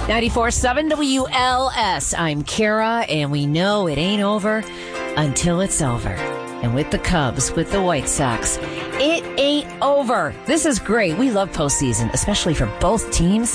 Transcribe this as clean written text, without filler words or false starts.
94.7 WLS. I'm Kara, and we know it ain't over until it's over. And with the Cubs, with the White Sox, it ain't over. This is great. We love postseason, especially for both teams.